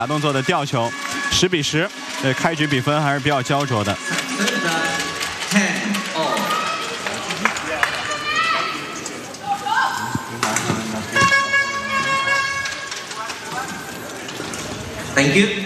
打动作的吊球，10比10，开局比分还是比较焦灼的。 Thank you.